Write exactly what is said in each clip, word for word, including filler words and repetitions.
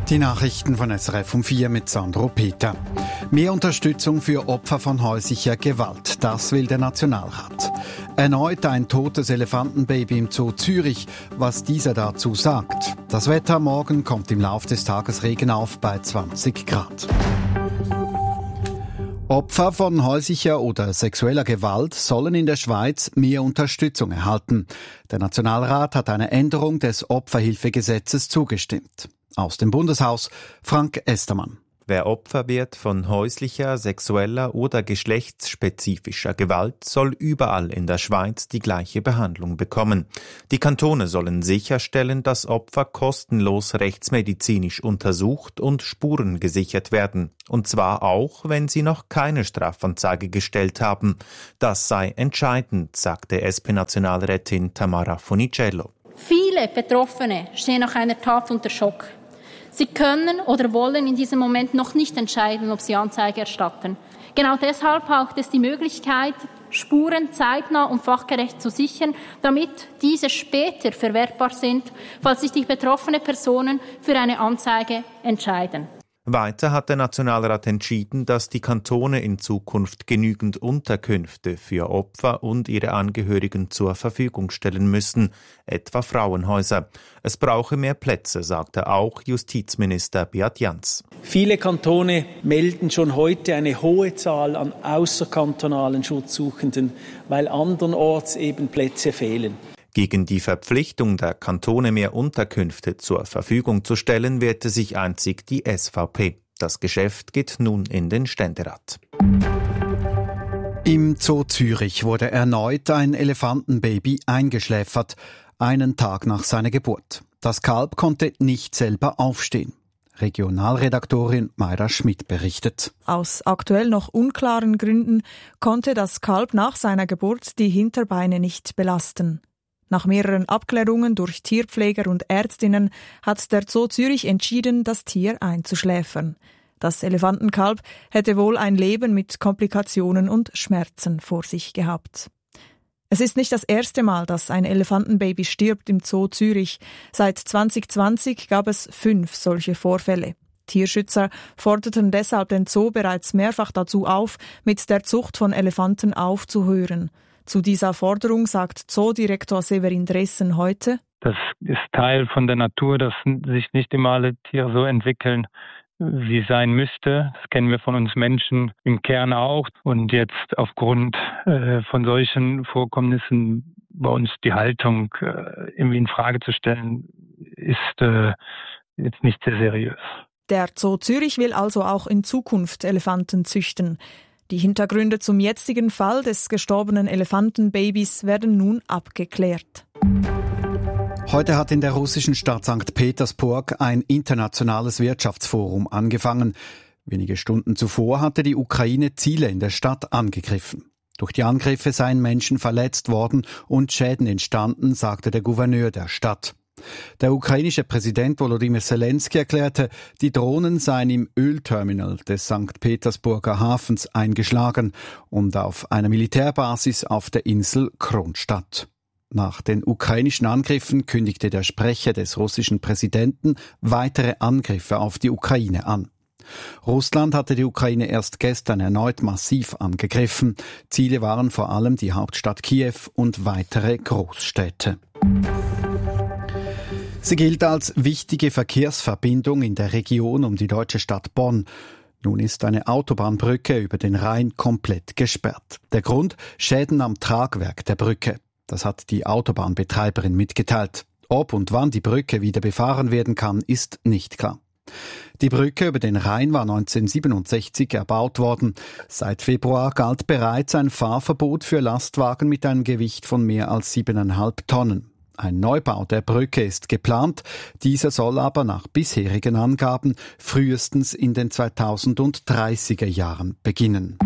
Die Nachrichten von S R F um vier mit Sandro Peter. Mehr Unterstützung für Opfer von häuslicher Gewalt, das will der Nationalrat. Erneut ein totes Elefantenbaby im Zoo Zürich, was dieser dazu sagt. Das Wetter morgen kommt im Laufe des Tages Regen auf bei zwanzig Grad. Opfer von häuslicher oder sexueller Gewalt sollen in der Schweiz mehr Unterstützung erhalten. Der Nationalrat hat einer Änderung des Opferhilfegesetzes zugestimmt. Aus dem Bundeshaus Frank Estermann. Wer Opfer wird von häuslicher, sexueller oder geschlechtsspezifischer Gewalt, soll überall in der Schweiz die gleiche Behandlung bekommen. Die Kantone sollen sicherstellen, dass Opfer kostenlos rechtsmedizinisch untersucht und Spuren gesichert werden. Und zwar auch, wenn sie noch keine Strafanzeige gestellt haben. Das sei entscheidend, sagte S P-Nationalrätin Tamara Funicello. Viele Betroffene stehen nach einer Tat unter Schock. Sie können oder wollen in diesem Moment noch nicht entscheiden, ob sie Anzeige erstatten. Genau deshalb braucht es die Möglichkeit, Spuren zeitnah und fachgerecht zu sichern, damit diese später verwertbar sind, falls sich die betroffenen Personen für eine Anzeige entscheiden. Weiter hat der Nationalrat entschieden, dass die Kantone in Zukunft genügend Unterkünfte für Opfer und ihre Angehörigen zur Verfügung stellen müssen, etwa Frauenhäuser. Es brauche mehr Plätze, sagte auch Justizminister Beat Jans. Viele Kantone melden schon heute eine hohe Zahl an außerkantonalen Schutzsuchenden, weil andernorts eben Plätze fehlen. Gegen die Verpflichtung der Kantone, mehr Unterkünfte zur Verfügung zu stellen, wehrte sich einzig die S V P. Das Geschäft geht nun in den Ständerat. Im Zoo Zürich wurde erneut ein Elefantenbaby eingeschläfert, einen Tag nach seiner Geburt. Das Kalb konnte nicht selber aufstehen. Regionalredaktorin Mayra Schmidt berichtet. Aus aktuell noch unklaren Gründen konnte das Kalb nach seiner Geburt die Hinterbeine nicht belasten. Nach mehreren Abklärungen durch Tierpfleger und Ärztinnen hat der Zoo Zürich entschieden, das Tier einzuschläfern. Das Elefantenkalb hätte wohl ein Leben mit Komplikationen und Schmerzen vor sich gehabt. Es ist nicht das erste Mal, dass ein Elefantenbaby stirbt im Zoo Zürich. Seit zwanzig zwanzig gab es fünf solche Vorfälle. Tierschützer forderten deshalb den Zoo bereits mehrfach dazu auf, mit der Zucht von Elefanten aufzuhören. Zu dieser Forderung sagt Zoodirektor Severin Dressen heute: Das ist Teil von der Natur, dass sich nicht immer alle Tiere so entwickeln, wie es sein müsste. Das kennen wir von uns Menschen im Kern auch. Und jetzt aufgrund äh, von solchen Vorkommnissen bei uns die Haltung äh, irgendwie in Frage zu stellen, ist äh, jetzt nicht sehr seriös. Der Zoo Zürich will also auch in Zukunft Elefanten züchten. Die Hintergründe zum jetzigen Fall des gestorbenen Elefantenbabys werden nun abgeklärt. Heute hat in der russischen Stadt Sankt Petersburg ein internationales Wirtschaftsforum angefangen. Wenige Stunden zuvor hatte die Ukraine Ziele in der Stadt angegriffen. Durch die Angriffe seien Menschen verletzt worden und Schäden entstanden, sagte der Gouverneur der Stadt. Der ukrainische Präsident Volodymyr Zelensky erklärte, die Drohnen seien im Ölterminal des Sankt Petersburger Hafens eingeschlagen und auf einer Militärbasis auf der Insel Kronstadt. Nach den ukrainischen Angriffen kündigte der Sprecher des russischen Präsidenten weitere Angriffe auf die Ukraine an. Russland hatte die Ukraine erst gestern erneut massiv angegriffen. Ziele waren vor allem die Hauptstadt Kiew und weitere Großstädte. Sie gilt als wichtige Verkehrsverbindung in der Region um die deutsche Stadt Bonn. Nun ist eine Autobahnbrücke über den Rhein komplett gesperrt. Der Grund: Schäden am Tragwerk der Brücke. Das hat die Autobahnbetreiberin mitgeteilt. Ob und wann die Brücke wieder befahren werden kann, ist nicht klar. Die Brücke über den Rhein war neunzehnhundertsiebenundsechzig erbaut worden. Seit Februar galt bereits ein Fahrverbot für Lastwagen mit einem Gewicht von mehr als siebeneinhalb Tonnen. Ein Neubau der Brücke ist geplant. Dieser soll aber nach bisherigen Angaben frühestens in den zweitausenddreißiger Jahren beginnen.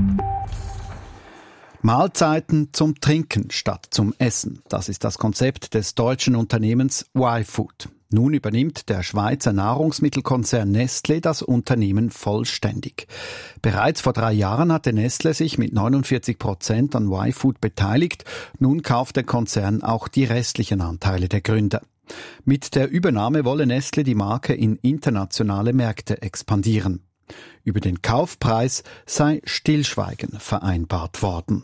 Mahlzeiten zum Trinken statt zum Essen. Das ist das Konzept des deutschen Unternehmens Y-Food. Nun übernimmt der Schweizer Nahrungsmittelkonzern Nestlé das Unternehmen vollständig. Bereits vor drei Jahren hatte Nestlé sich mit neunundvierzig Prozent an Y-Food beteiligt. Nun kauft der Konzern auch die restlichen Anteile der Gründer. Mit der Übernahme wolle Nestlé die Marke in internationale Märkte expandieren. Über den Kaufpreis sei Stillschweigen vereinbart worden.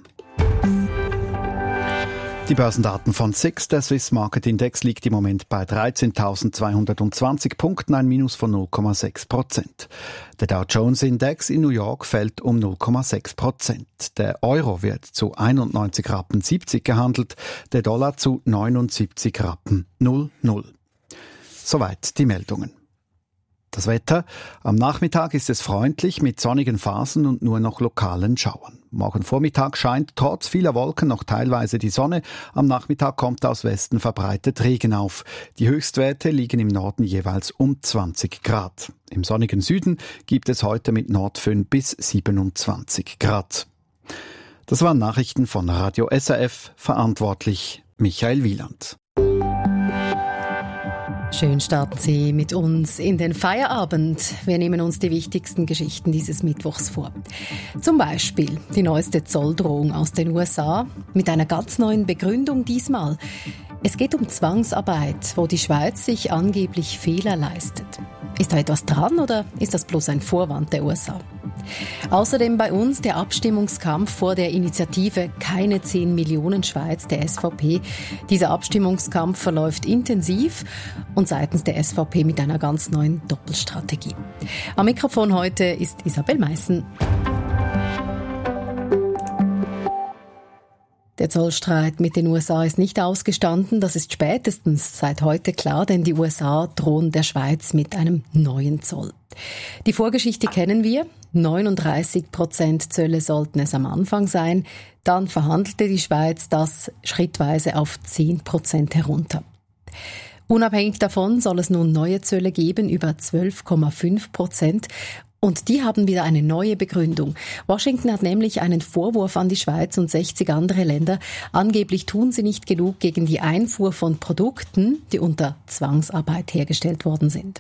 Die Börsendaten von S I X, der Swiss Market Index, liegt im Moment bei dreizehntausendzweihundertzwanzig Punkten, ein Minus von null Komma sechs Prozent. Der Dow Jones Index in New York fällt um null Komma sechs Prozent. Der Euro wird zu einundneunzig Rappen siebzig gehandelt, der Dollar zu neunundsiebzig Rappen null null. Soweit die Meldungen. Das Wetter. Am Nachmittag ist es freundlich mit sonnigen Phasen und nur noch lokalen Schauern. Morgen Vormittag scheint trotz vieler Wolken noch teilweise die Sonne. Am Nachmittag kommt aus Westen verbreitet Regen auf. Die Höchstwerte liegen im Norden jeweils um zwanzig Grad. Im sonnigen Süden gibt es heute mit Nordföhn bis siebenundzwanzig Grad. Das waren Nachrichten von Radio S R F, verantwortlich Michael Wieland. Schön starten Sie mit uns in den Feierabend. Wir nehmen uns die wichtigsten Geschichten dieses Mittwochs vor. Zum Beispiel die neueste Zolldrohung aus den U S A mit einer ganz neuen Begründung diesmal. Es geht um Zwangsarbeit, wo die Schweiz sich angeblich Fehler leistet. Ist da etwas dran oder ist das bloß ein Vorwand der U S A? Außerdem bei uns der Abstimmungskampf vor der Initiative Keine zehn Millionen Schweiz der S V P. Dieser Abstimmungskampf verläuft intensiv und seitens der S V P mit einer ganz neuen Doppelstrategie. Am Mikrofon heute ist Isabel Meissen. Der Zollstreit mit den U S A ist nicht ausgestanden. Das ist spätestens seit heute klar, denn die U S A drohen der Schweiz mit einem neuen Zoll. Die Vorgeschichte kennen wir. neununddreißig Prozent Zölle sollten es am Anfang sein. Dann verhandelte die Schweiz das schrittweise auf zehn Prozent herunter. Unabhängig davon soll es nun neue Zölle geben über zwölf Komma fünf Prozent. Und die haben wieder eine neue Begründung. Washington hat nämlich einen Vorwurf an die Schweiz und sechzig andere Länder. Angeblich tun sie nicht genug gegen die Einfuhr von Produkten, die unter Zwangsarbeit hergestellt worden sind.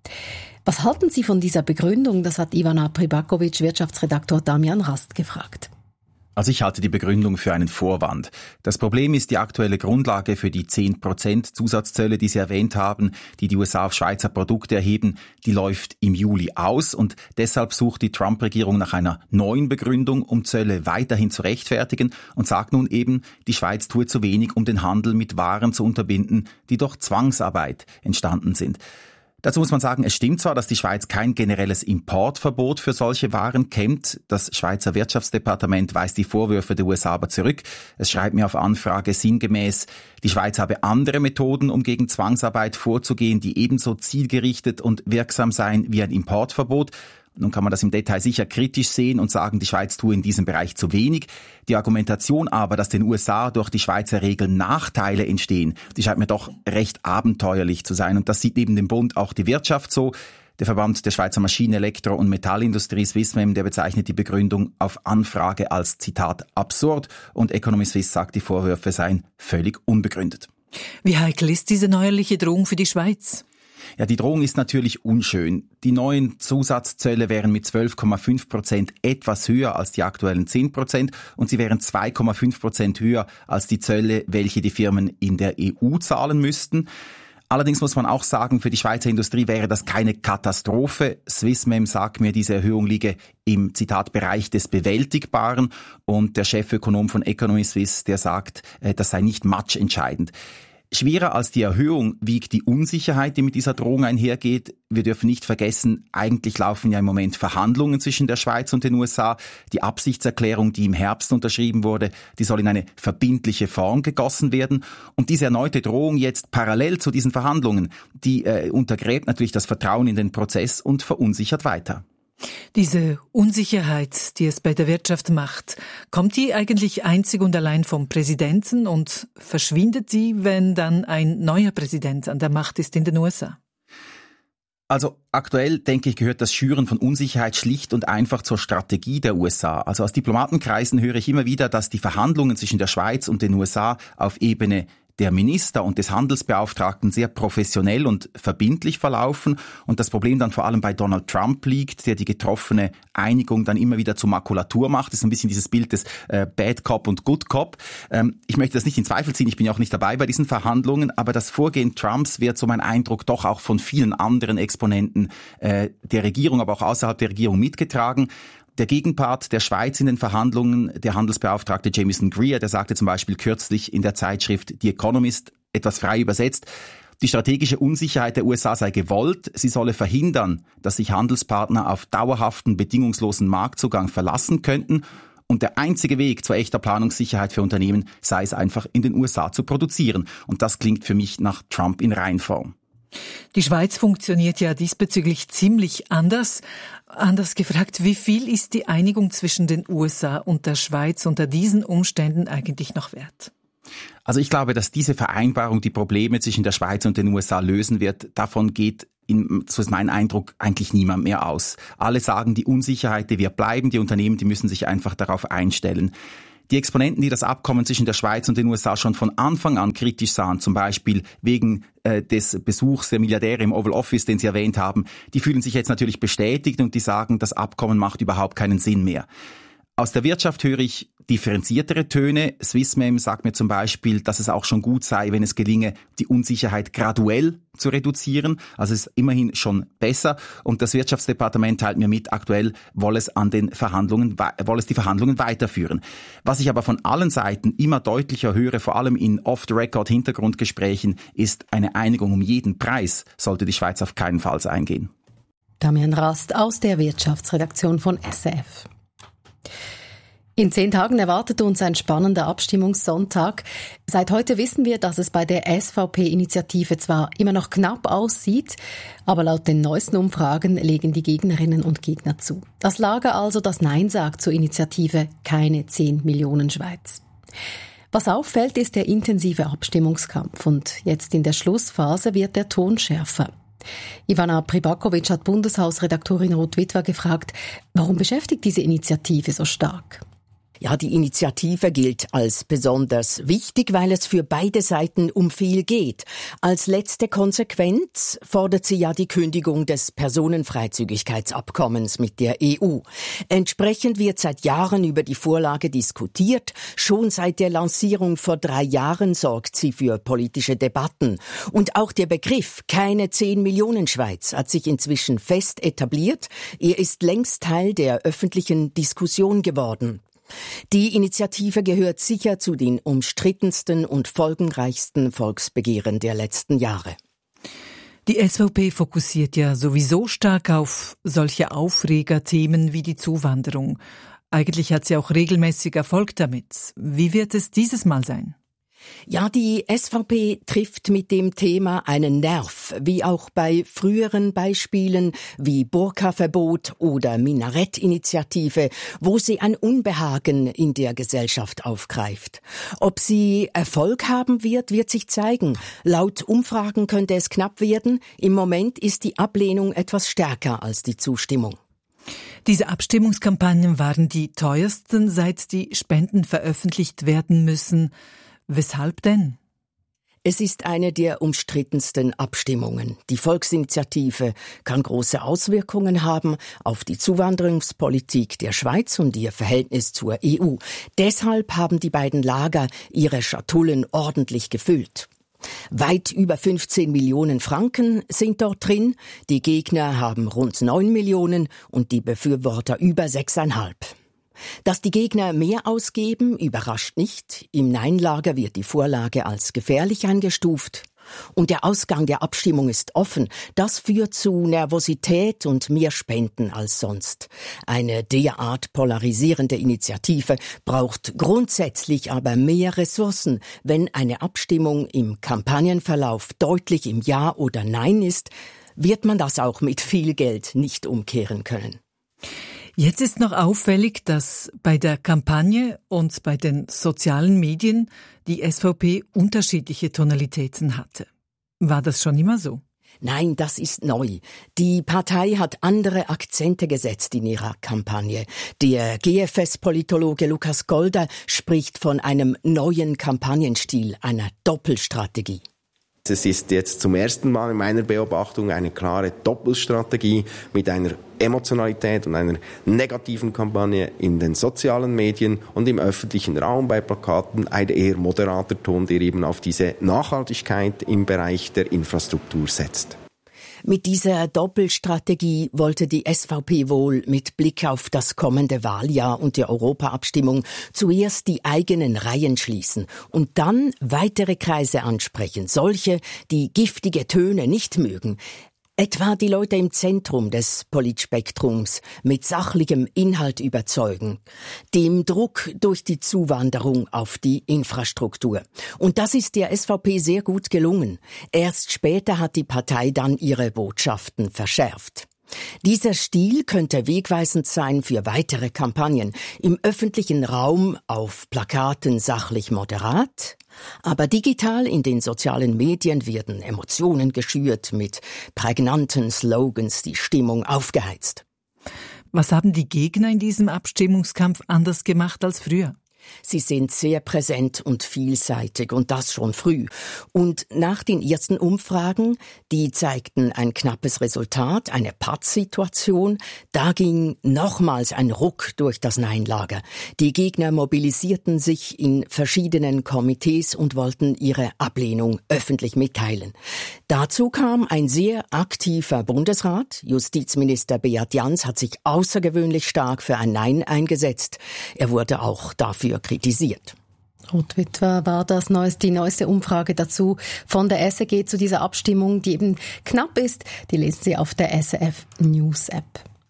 Was halten Sie von dieser Begründung? Das hat Ivana Pribakovic, Wirtschaftsredaktor Damian Rast, gefragt. Also ich halte die Begründung für einen Vorwand. Das Problem ist die aktuelle Grundlage für die zehn Prozent Zusatzzölle, die Sie erwähnt haben, die die U S A auf Schweizer Produkte erheben, die läuft im Juli aus und deshalb sucht die Trump-Regierung nach einer neuen Begründung, um Zölle weiterhin zu rechtfertigen und sagt nun eben, die Schweiz tue zu wenig, um den Handel mit Waren zu unterbinden, die durch Zwangsarbeit entstanden sind. Dazu muss man sagen, es stimmt zwar, dass die Schweiz kein generelles Importverbot für solche Waren kennt. Das Schweizer Wirtschaftsdepartement weist die Vorwürfe der U S A aber zurück. Es schreibt mir auf Anfrage sinngemäß, die Schweiz habe andere Methoden, um gegen Zwangsarbeit vorzugehen, die ebenso zielgerichtet und wirksam seien wie ein Importverbot. Nun kann man das im Detail sicher kritisch sehen und sagen, die Schweiz tue in diesem Bereich zu wenig. Die Argumentation aber, dass den U S A durch die Schweizer Regeln Nachteile entstehen, die scheint mir doch recht abenteuerlich zu sein. Und das sieht neben dem Bund auch die Wirtschaft so. Der Verband der Schweizer Maschinen-, Elektro- und Metallindustrie Swissmem, der bezeichnet die Begründung auf Anfrage als, Zitat, absurd. Und Economy Suisse sagt, die Vorwürfe seien völlig unbegründet. Wie heikel ist diese neuerliche Drohung für die Schweiz? Ja, die Drohung ist natürlich unschön. Die neuen Zusatzzölle wären mit zwölf Komma fünf Prozent etwas höher als die aktuellen zehn Prozent und sie wären zwei Komma fünf Prozent höher als die Zölle, welche die Firmen in der E U zahlen müssten. Allerdings muss man auch sagen, für die Schweizer Industrie wäre das keine Katastrophe. Swissmem sagt mir, diese Erhöhung liege im, Zitat, Bereich des Bewältigbaren und der Chefökonom von Economy Suisse, der sagt, das sei nicht matchentscheidend. Schwerer als die Erhöhung wiegt die Unsicherheit, die mit dieser Drohung einhergeht. Wir dürfen nicht vergessen, eigentlich laufen ja im Moment Verhandlungen zwischen der Schweiz und den U S A. Die Absichtserklärung, die im Herbst unterschrieben wurde, die soll in eine verbindliche Form gegossen werden. Und diese erneute Drohung jetzt parallel zu diesen Verhandlungen, die äh, untergräbt natürlich das Vertrauen in den Prozess und verunsichert weiter. Diese Unsicherheit, die es bei der Wirtschaft macht, kommt die eigentlich einzig und allein vom Präsidenten und verschwindet sie, wenn dann ein neuer Präsident an der Macht ist in den U S A? Also aktuell, denke ich, gehört das Schüren von Unsicherheit schlicht und einfach zur Strategie der U S A. Also aus Diplomatenkreisen höre ich immer wieder, dass die Verhandlungen zwischen der Schweiz und den U S A auf Ebene der Minister und des Handelsbeauftragten sehr professionell und verbindlich verlaufen und das Problem dann vor allem bei Donald Trump liegt, der die getroffene Einigung dann immer wieder zur Makulatur macht. Das ist ein bisschen dieses Bild des äh, Bad Cop und Good Cop. Ähm, ich möchte das nicht in Zweifel ziehen, ich bin ja auch nicht dabei bei diesen Verhandlungen, aber das Vorgehen Trumps wird, so mein Eindruck, doch auch von vielen anderen Exponenten äh, der Regierung, aber auch außerhalb der Regierung mitgetragen. Der Gegenpart der Schweiz in den Verhandlungen, der Handelsbeauftragte Jamieson Greer, der sagte zum Beispiel kürzlich in der Zeitschrift The Economist, etwas frei übersetzt, die strategische Unsicherheit der U S A sei gewollt, sie solle verhindern, dass sich Handelspartner auf dauerhaften, bedingungslosen Marktzugang verlassen könnten und der einzige Weg zu echter Planungssicherheit für Unternehmen sei es einfach, in den U S A zu produzieren. Und das klingt für mich nach Trump in Reinform. Die Schweiz funktioniert ja diesbezüglich ziemlich anders. Anders gefragt, wie viel ist die Einigung zwischen den U S A und der Schweiz unter diesen Umständen eigentlich noch wert? Also ich glaube, dass diese Vereinbarung die Probleme zwischen der Schweiz und den U S A lösen wird. Davon geht, in, so ist mein Eindruck, eigentlich niemand mehr aus. Alle sagen, die Unsicherheit, die wird bleiben, die Unternehmen, die müssen sich einfach darauf einstellen. Die Exponenten, die das Abkommen zwischen der Schweiz und den U S A schon von Anfang an kritisch sahen, zum Beispiel wegen äh, des Besuchs der Milliardäre im Oval Office, den Sie erwähnt haben, die fühlen sich jetzt natürlich bestätigt und die sagen, das Abkommen macht überhaupt keinen Sinn mehr. Aus der Wirtschaft höre ich differenziertere Töne. Swissmem sagt mir zum Beispiel, dass es auch schon gut sei, wenn es gelinge, die Unsicherheit graduell zu reduzieren. Also es ist immerhin schon besser. Und das Wirtschaftsdepartement teilt mir mit, aktuell wolle es an den Verhandlungen, wolle es die Verhandlungen weiterführen. Was ich aber von allen Seiten immer deutlicher höre, vor allem in Off-the-Record-Hintergrundgesprächen, ist eine Einigung um jeden Preis, sollte die Schweiz auf keinen Fall eingehen. Damian Rast aus der Wirtschaftsredaktion von S R F. In zehn Tagen erwartet uns ein spannender Abstimmungssonntag. Seit heute wissen wir, dass es bei der S V P-Initiative zwar immer noch knapp aussieht, aber laut den neuesten Umfragen legen die Gegnerinnen und Gegner zu. Das Lager also, das Nein sagt zur Initiative Keine zehn Millionen Schweiz. Was auffällt, ist der intensive Abstimmungskampf und jetzt in der Schlussphase wird der Ton schärfer. Ivana Pribakovic hat Bundeshausredaktorin Ruth Witwer gefragt, warum beschäftigt diese Initiative so stark? Ja, die Initiative gilt als besonders wichtig, weil es für beide Seiten um viel geht. Als letzte Konsequenz fordert sie ja die Kündigung des Personenfreizügigkeitsabkommens mit der E U. Entsprechend wird seit Jahren über die Vorlage diskutiert. Schon seit der Lancierung vor drei Jahren sorgt sie für politische Debatten. Und auch der Begriff Keine zehn Millionen Schweiz hat sich inzwischen fest etabliert. Er ist längst Teil der öffentlichen Diskussion geworden. Die Initiative gehört sicher zu den umstrittensten und folgenreichsten Volksbegehren der letzten Jahre. Die S V P fokussiert ja sowieso stark auf solche Aufregerthemen wie die Zuwanderung. Eigentlich hat sie auch regelmäßig Erfolg damit. Wie wird es dieses Mal sein? Ja, die S V P trifft mit dem Thema einen Nerv, wie auch bei früheren Beispielen wie Burka-Verbot oder Minarett-Initiative, wo sie ein Unbehagen in der Gesellschaft aufgreift. Ob sie Erfolg haben wird, wird sich zeigen. Laut Umfragen könnte es knapp werden. Im Moment ist die Ablehnung etwas stärker als die Zustimmung. Diese Abstimmungskampagnen waren die teuersten, seit die Spenden veröffentlicht werden müssen. Weshalb denn? Es ist eine der umstrittensten Abstimmungen. Die Volksinitiative kann große Auswirkungen haben auf die Zuwanderungspolitik der Schweiz und ihr Verhältnis zur E U. Deshalb haben die beiden Lager ihre Schatullen ordentlich gefüllt. Weit über fünfzehn Millionen Franken sind dort drin. Die Gegner haben rund neun Millionen und die Befürworter über sechseinhalb. Dass die Gegner mehr ausgeben, überrascht nicht. Im Nein-Lager wird die Vorlage als gefährlich eingestuft. Und der Ausgang der Abstimmung ist offen. Das führt zu Nervosität und mehr Spenden als sonst. Eine derart polarisierende Initiative braucht grundsätzlich aber mehr Ressourcen. Wenn eine Abstimmung im Kampagnenverlauf deutlich im Ja oder Nein ist, wird man das auch mit viel Geld nicht umkehren können. Jetzt ist noch auffällig, dass bei der Kampagne und bei den sozialen Medien die S V P unterschiedliche Tonalitäten hatte. War das schon immer so? Nein, das ist neu. Die Partei hat andere Akzente gesetzt in ihrer Kampagne. Der G F S-Politologe Lukas Golder spricht von einem neuen Kampagnenstil, einer Doppelstrategie. Es ist jetzt zum ersten Mal in meiner Beobachtung eine klare Doppelstrategie mit einer Emotionalität und einer negativen Kampagne in den sozialen Medien und im öffentlichen Raum bei Plakaten ein eher moderater Ton, der eben auf diese Nachhaltigkeit im Bereich der Infrastruktur setzt. Mit dieser Doppelstrategie wollte die S V P wohl mit Blick auf das kommende Wahljahr und die Europaabstimmung zuerst die eigenen Reihen schließen und dann weitere Kreise ansprechen, solche, die giftige Töne nicht mögen. Etwa die Leute im Zentrum des Politspektrums mit sachlichem Inhalt überzeugen, dem Druck durch die Zuwanderung auf die Infrastruktur. Und das ist der S V P sehr gut gelungen. Erst später hat die Partei dann ihre Botschaften verschärft. Dieser Stil könnte wegweisend sein für weitere Kampagnen. Im öffentlichen Raum auf Plakaten sachlich moderat, aber digital in den sozialen Medien werden Emotionen geschürt, mit prägnanten Slogans die Stimmung aufgeheizt. Was haben die Gegner in diesem Abstimmungskampf anders gemacht als früher? Sie sind sehr präsent und vielseitig und das schon früh. Und nach den ersten Umfragen, die zeigten ein knappes Resultat, eine Pattsituation, da ging nochmals ein Ruck durch das Nein-Lager. Die Gegner mobilisierten sich in verschiedenen Komitees und wollten ihre Ablehnung öffentlich mitteilen. Dazu kam ein sehr aktiver Bundesrat. Justizminister Beat Jans hat sich außergewöhnlich stark für ein Nein eingesetzt. Er wurde auch dafür kritisiert. Ruth Witwer war das neueste, die neueste Umfrage dazu von der S R G zu dieser Abstimmung, die eben knapp ist. Die lesen Sie auf der S R F News App.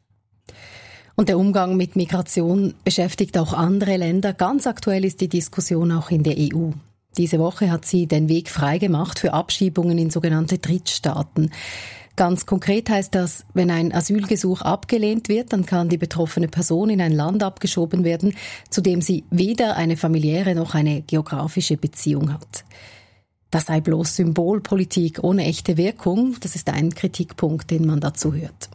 Und der Umgang mit Migration beschäftigt auch andere Länder. Ganz aktuell ist die Diskussion auch in der E U. Diese Woche hat sie den Weg freigemacht für Abschiebungen in sogenannte Drittstaaten. Ganz konkret heißt das, wenn ein Asylgesuch abgelehnt wird, dann kann die betroffene Person in ein Land abgeschoben werden, zu dem sie weder eine familiäre noch eine geografische Beziehung hat. Das sei bloß Symbolpolitik ohne echte Wirkung. Das ist ein Kritikpunkt, den man dazu hört.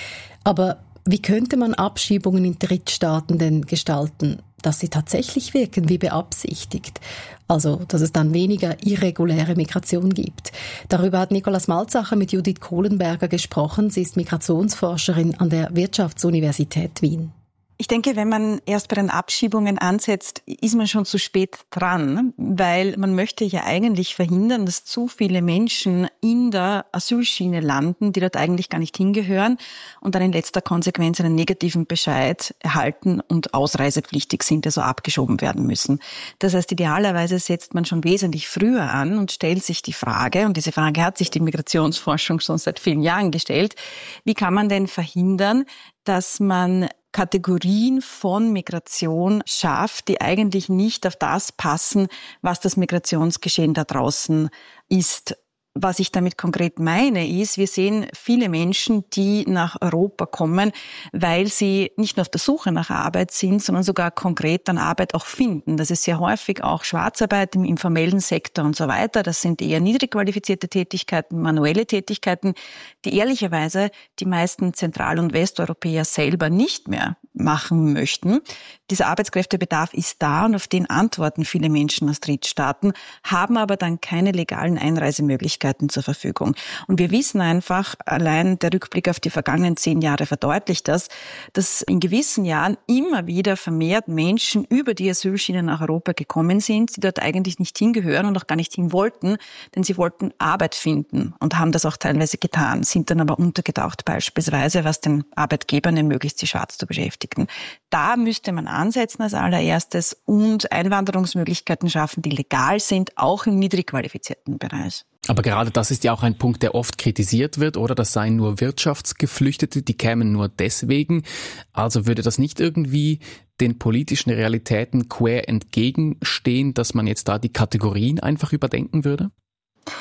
Aber wie könnte man Abschiebungen in Drittstaaten denn gestalten, dass sie tatsächlich wirken wie beabsichtigt? Also, dass es dann weniger irreguläre Migration gibt. Darüber hat Nikolaus Malzacher mit Judith Kohlenberger gesprochen. Sie ist Migrationsforscherin an der Wirtschaftsuniversität Wien. Ich denke, wenn man erst bei den Abschiebungen ansetzt, ist man schon zu spät dran, weil man möchte ja eigentlich verhindern, dass zu viele Menschen in der Asylschiene landen, die dort eigentlich gar nicht hingehören und dann in letzter Konsequenz einen negativen Bescheid erhalten und ausreisepflichtig sind, also abgeschoben werden müssen. Das heißt, idealerweise setzt man schon wesentlich früher an und stellt sich die Frage, und diese Frage hat sich die Migrationsforschung schon seit vielen Jahren gestellt, wie kann man denn verhindern, dass man Kategorien von Migration schafft, die eigentlich nicht auf das passen, was das Migrationsgeschehen da draußen ist. Was ich damit konkret meine, ist, wir sehen viele Menschen, die nach Europa kommen, weil sie nicht nur auf der Suche nach Arbeit sind, sondern sogar konkret dann Arbeit auch finden. Das ist sehr häufig auch Schwarzarbeit im informellen Sektor und so weiter. Das sind eher niedrig qualifizierte Tätigkeiten, manuelle Tätigkeiten, die ehrlicherweise die meisten Zentral- und Westeuropäer selber nicht mehr machen möchten. Dieser Arbeitskräftebedarf ist da und auf den antworten viele Menschen aus Drittstaaten, haben aber dann keine legalen Einreisemöglichkeiten zur Verfügung. Und wir wissen einfach, allein der Rückblick auf die vergangenen zehn Jahre verdeutlicht das, dass in gewissen Jahren immer wieder vermehrt Menschen über die Asylschiene nach Europa gekommen sind, die dort eigentlich nicht hingehören und auch gar nicht hin wollten, denn sie wollten Arbeit finden und haben das auch teilweise getan, sind dann aber untergetaucht beispielsweise, was den Arbeitgebern ermöglicht, sie schwarz zu beschäftigen. Da müsste man ansetzen als allererstes und Einwanderungsmöglichkeiten schaffen, die legal sind, auch im niedrig qualifizierten Bereich. Aber gerade das ist ja auch ein Punkt, der oft kritisiert wird, oder? Das seien nur Wirtschaftsgeflüchtete, die kämen nur deswegen. Also würde das nicht irgendwie den politischen Realitäten quer entgegenstehen, dass man jetzt da die Kategorien einfach überdenken würde?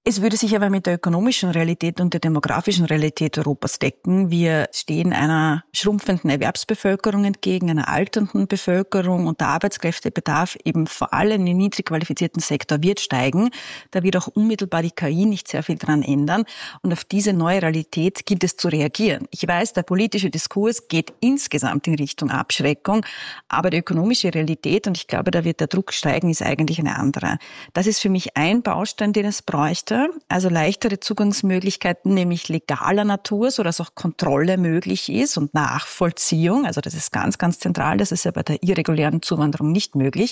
Es würde sich aber mit der ökonomischen Realität und der demografischen Realität Europas decken. Wir stehen einer schrumpfenden Erwerbsbevölkerung entgegen, einer alternden Bevölkerung, und der Arbeitskräftebedarf eben vor allem im niedrig qualifizierten Sektor wird steigen. Da wird auch unmittelbar die K I nicht sehr viel dran ändern. Und auf diese neue Realität gilt es zu reagieren. Ich weiß, der politische Diskurs geht insgesamt in Richtung Abschreckung, aber die ökonomische Realität, und ich glaube, da wird der Druck steigen, ist eigentlich eine andere. Das ist für mich ein Baustein, den es bräuchte. Also leichtere Zugangsmöglichkeiten, nämlich legaler Natur, sodass auch Kontrolle möglich ist und Nachvollziehung. Also das ist ganz, ganz zentral. Das ist ja bei der irregulären Zuwanderung nicht möglich.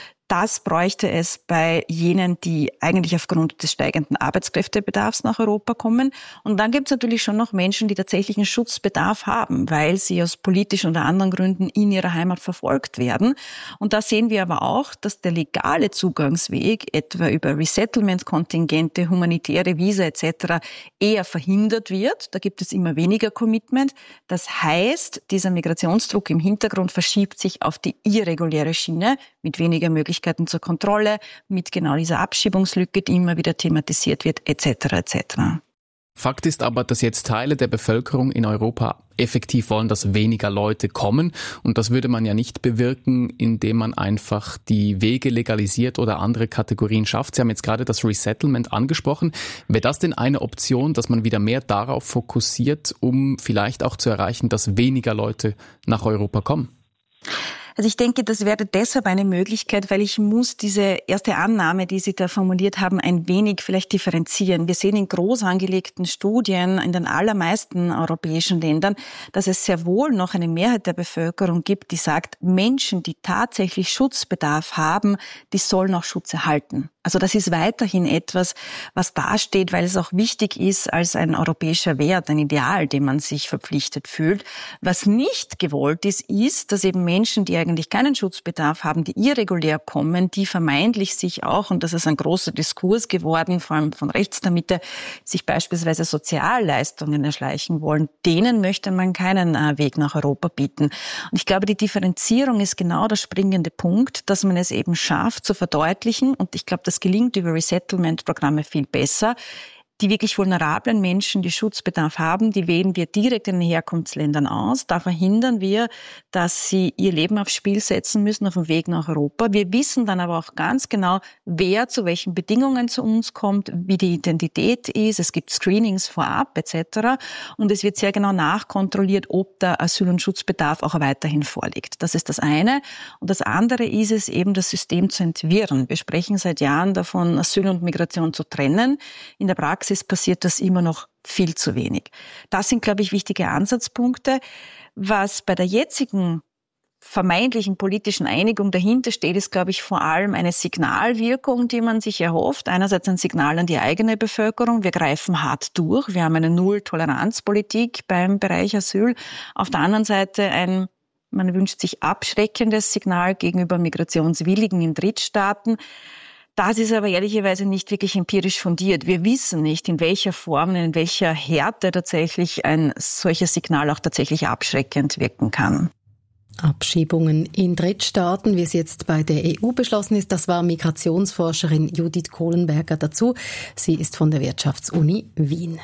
Das bräuchte es bei jenen, die eigentlich aufgrund des steigenden Arbeitskräftebedarfs nach Europa kommen. Und dann gibt es natürlich schon noch Menschen, die tatsächlich einen Schutzbedarf haben, weil sie aus politischen oder anderen Gründen in ihrer Heimat verfolgt werden. Und da sehen wir aber auch, dass der legale Zugangsweg, etwa über Resettlement-Kontingente, humanitäre Visa et cetera, eher verhindert wird. Da gibt es immer weniger Commitment. Das heißt, dieser Migrationsdruck im Hintergrund verschiebt sich auf die irreguläre Schiene mit weniger Möglichkeiten zur Kontrolle, mit genau dieser Abschiebungslücke, die immer wieder thematisiert wird, et cetera et cetera. Fakt ist aber, dass jetzt Teile der Bevölkerung in Europa effektiv wollen, dass weniger Leute kommen. Und das würde man ja nicht bewirken, indem man einfach die Wege legalisiert oder andere Kategorien schafft. Sie haben jetzt gerade das Resettlement angesprochen. Wäre das denn eine Option, dass man wieder mehr darauf fokussiert, um vielleicht auch zu erreichen, dass weniger Leute nach Europa kommen? Also ich denke, das wäre deshalb eine Möglichkeit, weil ich muss diese erste Annahme, die Sie da formuliert haben, ein wenig vielleicht differenzieren. Wir sehen in groß angelegten Studien in den allermeisten europäischen Ländern, dass es sehr wohl noch eine Mehrheit der Bevölkerung gibt, die sagt, Menschen, die tatsächlich Schutzbedarf haben, die sollen auch Schutz erhalten. Also das ist weiterhin etwas, was dasteht, weil es auch wichtig ist als ein europäischer Wert, ein Ideal, dem man sich verpflichtet fühlt. Was nicht gewollt ist, ist, dass eben Menschen, die eigentlich keinen Schutzbedarf haben, die irregulär kommen, die vermeintlich sich auch, und das ist ein großer Diskurs geworden, vor allem von rechts der Mitte, sich beispielsweise Sozialleistungen erschleichen wollen, denen möchte man keinen Weg nach Europa bieten. Und ich glaube, die Differenzierung ist genau der springende Punkt, dass man es eben schafft zu verdeutlichen, und ich glaube, das gelingt über Resettlement-Programme viel besser. Die wirklich vulnerablen Menschen, die Schutzbedarf haben, die wählen wir direkt in den Herkunftsländern aus. Da verhindern wir, dass sie ihr Leben aufs Spiel setzen müssen auf dem Weg nach Europa. Wir wissen dann aber auch ganz genau, wer zu welchen Bedingungen zu uns kommt, wie die Identität ist. Es gibt Screenings vorab et cetera. Und es wird sehr genau nachkontrolliert, ob der Asyl- und Schutzbedarf auch weiterhin vorliegt. Das ist das eine. Und das andere ist es eben, das System zu entwirren. Wir sprechen seit Jahren davon, Asyl und Migration zu trennen. In der Praxis passiert das immer noch viel zu wenig. Das sind, glaube ich, wichtige Ansatzpunkte. Was bei der jetzigen vermeintlichen politischen Einigung dahinter steht, ist, glaube ich, vor allem eine Signalwirkung, die man sich erhofft. Einerseits ein Signal an die eigene Bevölkerung. Wir greifen hart durch. Wir haben eine Null-Toleranz-Politik beim Bereich Asyl. Auf der anderen Seite ein, man wünscht sich abschreckendes Signal gegenüber Migrationswilligen in Drittstaaten. Das ist aber ehrlicherweise nicht wirklich empirisch fundiert. Wir wissen nicht, in welcher Form, in welcher Härte tatsächlich ein solches Signal auch tatsächlich abschreckend wirken kann. Abschiebungen in Drittstaaten, wie es jetzt bei der E U beschlossen ist, das war Migrationsforscherin Judith Kohlenberger dazu. Sie ist von der Wirtschaftsuni Wien.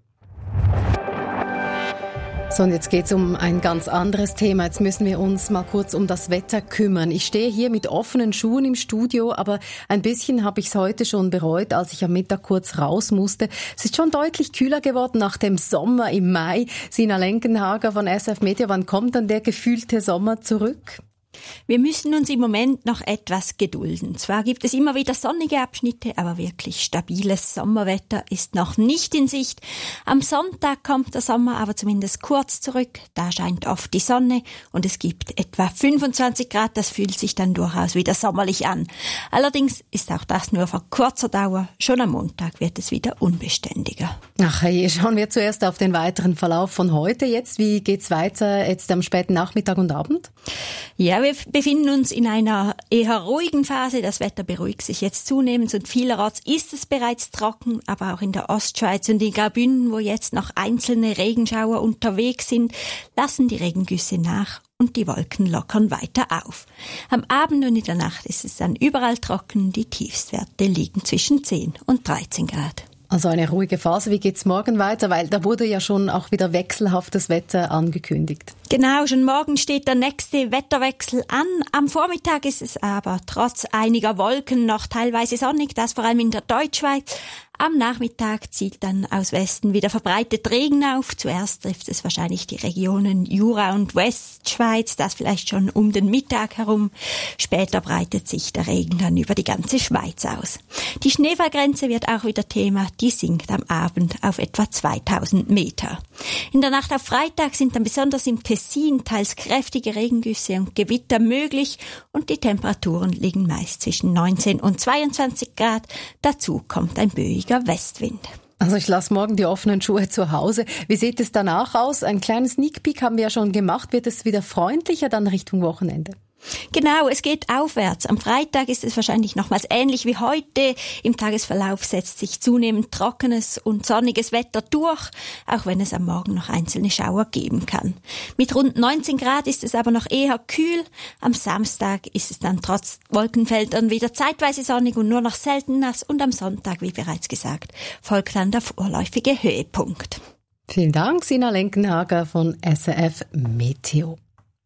So, und jetzt geht's um ein ganz anderes Thema. Jetzt müssen wir uns mal kurz um das Wetter kümmern. Ich stehe hier mit offenen Schuhen im Studio, aber ein bisschen habe ich es heute schon bereut, als ich am Mittag kurz raus musste. Es ist schon deutlich kühler geworden nach dem Sommer im Mai. Sina Lenkenhager von S F Media, wann kommt dann der gefühlte Sommer zurück? Wir müssen uns im Moment noch etwas gedulden. Zwar gibt es immer wieder sonnige Abschnitte, aber wirklich stabiles Sommerwetter ist noch nicht in Sicht. Am Sonntag kommt der Sommer aber zumindest kurz zurück. Da scheint oft die Sonne und es gibt etwa fünfundzwanzig Grad. Das fühlt sich dann durchaus wieder sommerlich an. Allerdings ist auch das nur von kurzer Dauer. Schon am Montag wird es wieder unbeständiger. Ach hey, schauen wir zuerst auf den weiteren Verlauf von heute jetzt. Wie geht's weiter jetzt am späten Nachmittag und Abend? Ja, wir befinden uns in einer eher ruhigen Phase. Das Wetter beruhigt sich jetzt zunehmend und vielerorts ist es bereits trocken, aber auch in der Ostschweiz und in Graubünden, wo jetzt noch einzelne Regenschauer unterwegs sind, lassen die Regengüsse nach und die Wolken lockern weiter auf. Am Abend und in der Nacht ist es dann überall trocken. Die Tiefstwerte liegen zwischen zehn und dreizehn Grad. Also eine ruhige Phase. Wie geht's morgen weiter? Weil da wurde ja schon auch wieder wechselhaftes Wetter angekündigt. Genau, schon morgen steht der nächste Wetterwechsel an. Am Vormittag ist es aber trotz einiger Wolken noch teilweise sonnig, das vor allem in der Deutschschweiz. Am Nachmittag zieht dann aus Westen wieder verbreitet Regen auf. Zuerst trifft es wahrscheinlich die Regionen Jura und Westschweiz, das vielleicht schon um den Mittag herum. Später breitet sich der Regen dann über die ganze Schweiz aus. Die Schneefallgrenze wird auch wieder Thema, die sinkt am Abend auf etwa zweitausend Meter. In der Nacht auf Freitag sind dann besonders im Tessin teils kräftige Regengüsse und Gewitter möglich und die Temperaturen liegen meist zwischen neunzehn und zweiundzwanzig Grad. Dazu kommt ein böiger Westwind. Also ich lasse morgen die offenen Schuhe zu Hause. Wie sieht es danach aus? Ein kleines Sneak Peek haben wir ja schon gemacht. Wird es wieder freundlicher dann Richtung Wochenende? Genau, es geht aufwärts. Am Freitag ist es wahrscheinlich nochmals ähnlich wie heute. Im Tagesverlauf setzt sich zunehmend trockenes und sonniges Wetter durch, auch wenn es am Morgen noch einzelne Schauer geben kann. Mit rund neunzehn Grad ist es aber noch eher kühl. Am Samstag ist es dann trotz Wolkenfeldern wieder zeitweise sonnig und nur noch selten nass. Und am Sonntag, wie bereits gesagt, folgt dann der vorläufige Höhepunkt. Vielen Dank, Sina Lenkenhager von S R F Meteo.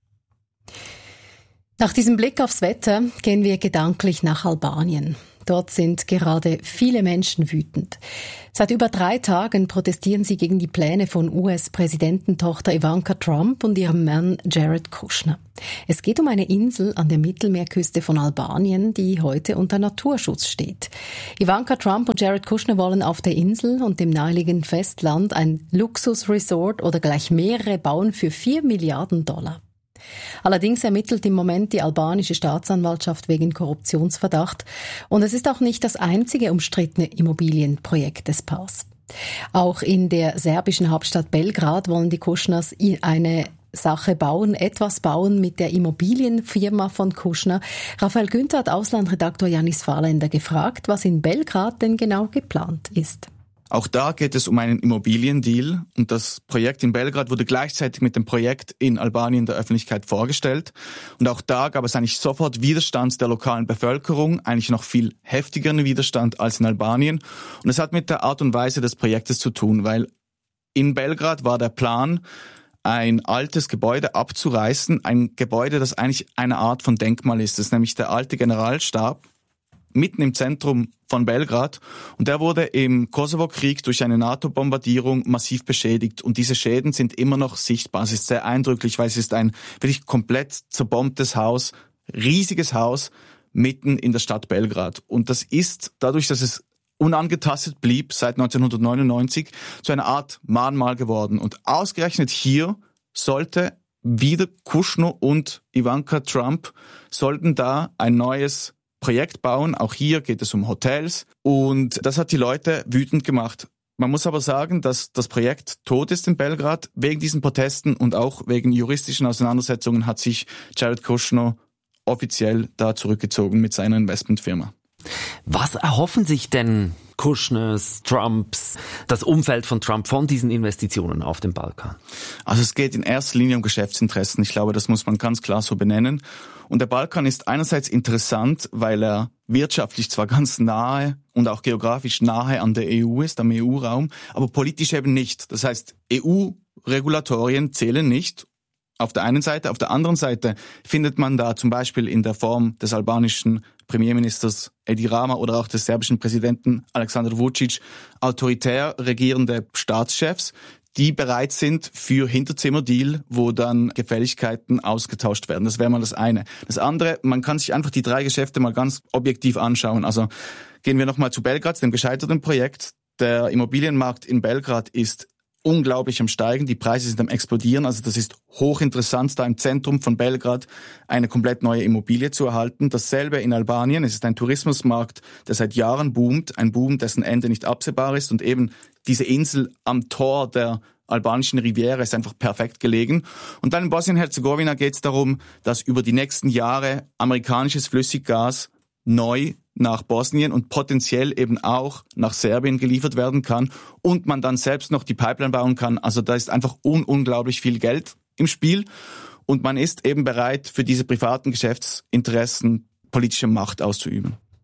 Nach diesem Blick aufs Wetter gehen wir gedanklich nach Albanien. Dort sind gerade viele Menschen wütend. Seit über drei Tagen protestieren sie gegen die Pläne von U S-Präsidententochter Ivanka Trump und ihrem Mann Jared Kushner. Es geht um eine Insel an der Mittelmeerküste von Albanien, die heute unter Naturschutz steht. Ivanka Trump und Jared Kushner wollen auf der Insel und dem naheliegenden Festland ein Luxusresort oder gleich mehrere bauen für vier Milliarden Dollar. Allerdings ermittelt im Moment die albanische Staatsanwaltschaft wegen Korruptionsverdacht und es ist auch nicht das einzige umstrittene Immobilienprojekt des Paars. Auch in der serbischen Hauptstadt Belgrad wollen die Kushners eine Sache bauen, etwas bauen mit der Immobilienfirma von Kushner. Raphael Günther hat Auslandredaktor Janis Fahrländer gefragt, was in Belgrad denn genau geplant ist. Auch da geht es um einen Immobiliendeal und das Projekt in Belgrad wurde gleichzeitig mit dem Projekt in Albanien der Öffentlichkeit vorgestellt. Und auch da gab es eigentlich sofort Widerstand der lokalen Bevölkerung, eigentlich noch viel heftigeren Widerstand als in Albanien. Und es hat mit der Art und Weise des Projektes zu tun, weil in Belgrad war der Plan, ein altes Gebäude abzureißen, ein Gebäude, das eigentlich eine Art von Denkmal ist. Das ist nämlich der alte Generalstab, mitten im Zentrum von Belgrad. Und der wurde im Kosovo-Krieg durch eine NATO-Bombardierung massiv beschädigt. Und diese Schäden sind immer noch sichtbar. Es ist sehr eindrücklich, weil es ist ein wirklich komplett zerbombtes Haus, riesiges Haus, mitten in der Stadt Belgrad. Und das ist, dadurch, dass es unangetastet blieb seit neunzehnhundertneunundneunzig, zu einer Art Mahnmal geworden. Und ausgerechnet hier sollte wieder Kushner und Ivanka Trump sollten da ein neues Projekt bauen. Auch hier geht es um Hotels und das hat die Leute wütend gemacht. Man muss aber sagen, dass das Projekt tot ist in Belgrad. Wegen diesen Protesten und auch wegen juristischen Auseinandersetzungen hat sich Jared Kushner offiziell da zurückgezogen mit seiner Investmentfirma. Was erhoffen sich denn Kushners, Trumps, das Umfeld von Trump von diesen Investitionen auf dem Balkan? Also es geht in erster Linie um Geschäftsinteressen. Ich glaube, das muss man ganz klar so benennen. Und der Balkan ist einerseits interessant, weil er wirtschaftlich zwar ganz nahe und auch geografisch nahe an der E U ist, am E U-Raum, aber politisch eben nicht. Das heißt, E U-Regulatorien zählen nicht. Auf der einen Seite. Auf der anderen Seite findet man da zum Beispiel in der Form des albanischen Premierministers Edi Rama oder auch des serbischen Präsidenten Aleksandar Vučić autoritär regierende Staatschefs, die bereit sind für Hinterzimmerdeal, wo dann Gefälligkeiten ausgetauscht werden. Das wäre mal das eine. Das andere, man kann sich einfach die drei Geschäfte mal ganz objektiv anschauen. Also gehen wir nochmal zu Belgrad, dem gescheiterten Projekt. Der Immobilienmarkt in Belgrad ist unglaublich am Steigen, die Preise sind am Explodieren, also das ist hochinteressant, da im Zentrum von Belgrad eine komplett neue Immobilie zu erhalten. Dasselbe in Albanien, es ist ein Tourismusmarkt, der seit Jahren boomt, ein Boom, dessen Ende nicht absehbar ist und eben diese Insel am Tor der albanischen Riviera ist einfach perfekt gelegen. Und dann in Bosnien-Herzegowina geht es darum, dass über die nächsten Jahre amerikanisches Flüssiggas neu nach Bosnien und potenziell eben auch nach Serbien geliefert werden kann und man dann selbst noch die Pipeline bauen kann. Also da ist einfach un- unglaublich viel Geld im Spiel und man ist eben bereit, für diese privaten Geschäftsinteressen politische Macht auszuüben.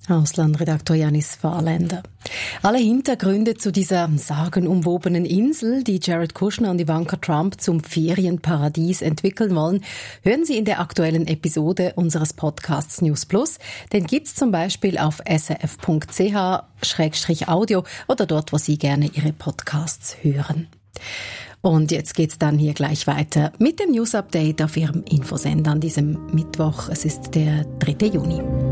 Auslandredaktor Janis Fahrländer. Alle Hintergründe zu dieser sagenumwobenen Insel, die Jared Kushner und Ivanka Trump zum Ferienparadies entwickeln wollen, hören Sie in der aktuellen Episode unseres Podcasts News Plus. Den gibt's zum Beispiel auf s r f punkt c h slash audio oder dort, wo Sie gerne Ihre Podcasts hören. Und jetzt geht's dann hier gleich weiter mit dem News Update auf Ihrem Infosender an diesem Mittwoch. Es ist der dritte Juni.